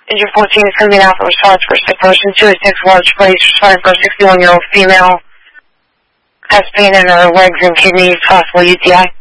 Is your 14 is going to be an alpha response for sick person. 2 is 6 large place responding for a 61-year-old female. Has pain in her legs and kidneys, possible UTI.